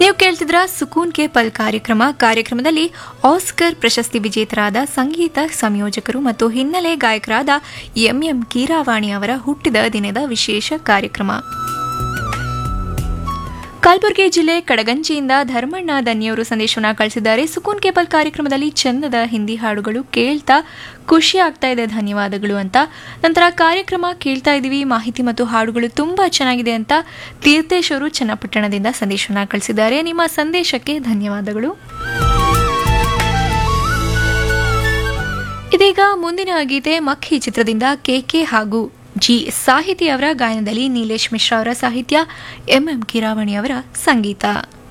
ನೀವು ಕೇಳ್ತಿದ್ರ ಸುಕೂನ್ ಕೆ ಪಲ್ ಕಾರ್ಯಕ್ರಮದಲ್ಲಿ ಆಸ್ಕರ್ ಪ್ರಶಸ್ತಿ ವಿಜೇತರಾದ ಸಂಗೀತ ಸಂಯೋಜಕರು ಮತ್ತು ಹಿನ್ನೆಲೆ ಗಾಯಕರಾದ ಎಂ ಕೀರವಾಣಿ ಅವರ ಹುಟ್ಟಿದ ದಿನದ ವಿಶೇಷ ಕಾರ್ಯಕ್ರಮ. ಕಲಬುರಗಿ ಜಿಲ್ಲೆ ಕಡಗಂಚಿಯಿಂದ ಧರ್ಮಣ್ಣ ದನ್ನಿಯವರು ಸಂದೇಶವನ್ನು ಕಳಿಸಿದ್ದಾರೆ. ಸುಕೂನ್ ಕೇಬಲ್ ಕಾರ್ಯಕ್ರಮದಲ್ಲಿ ಚಂದದ ಹಿಂದಿ ಹಾಡುಗಳು ಕೇಳ್ತಾ ಖುಷಿ ಆಗ್ತಾ ಇದೆ, ಧನ್ಯವಾದಗಳು ಅಂತ. ನಂತರ ಕಾರ್ಯಕ್ರಮ ಕೇಳ್ತಾ ಇದೀವಿ, ಮಾಹಿತಿ ಮತ್ತು ಹಾಡುಗಳು ತುಂಬಾ ಚೆನ್ನಾಗಿದೆ ಅಂತ ತೀರ್ಥೇಶ್ ಅವರು ಚನ್ನಪಟ್ಟಣದಿಂದ ಸಂದೇಶವನ್ನು ಕಳಿಸಿದ್ದಾರೆ. ನಿಮ್ಮ ಸಂದೇಶಕ್ಕೆ ಧನ್ಯವಾದಗಳು. ಇದೀಗ ಮುಂದಿನ ಗೀತೆ ಮಕ್ಕಿ ಚಿತ್ರದಿಂದ ಕೆಕೆ ಹಾಗೂ ಜಿ ಸಾಹಿತಿ ಅವರ ಗಾಯನದಲ್ಲಿ ನೀಲೇಶ್ ಮಿಶ್ರಾ ಅವರ ಸಾಹಿತ್ಯ, ಎಂ ಕೀರವಾಣಿ ಅವರ ಸಂಗೀತ.